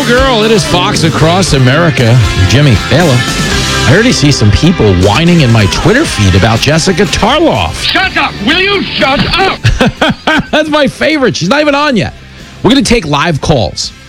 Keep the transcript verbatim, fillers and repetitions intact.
girl. It is Fox Across America. Jimmy, hello. I already see some people whining in my Twitter feed about Jessica Tarloff. Shut up! Will you shut up? That's my favorite. She's not even on yet. We're going to take live calls.